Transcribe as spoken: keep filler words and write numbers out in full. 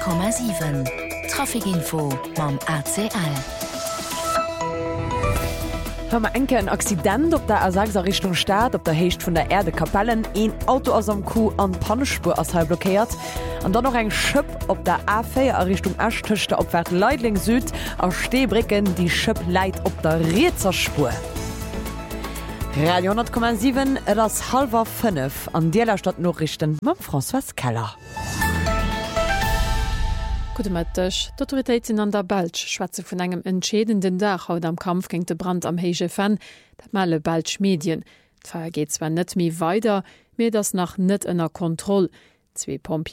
Komma sieben Trafikinfo mam A C L. Hammer enke en Accident op der A sechs Richtung Staat, op der Hecht vun der Erde Kapellen, een Auto ass am Kuh an Pannespur ass halb blockiert. An dann noch eng Schëpp op der A vier a Richtung Ashtöchte opwärt Leidling Süd a Steebricken die Schëpp leit op der Reezerspur. Radio hundert Komma sieben et ass halber fünf an Dieler Stadt Norrichten mam François Keller. Gutech d'Autoritéiten an der Belsch schwätze vun engem entschädenden Dach haut am Kampf géint de Brand am H F N, dat male Belsch Medien. D'Feier geht zwer net mi weiter, mé das nach net ënner Kontroll. Zwei Pompier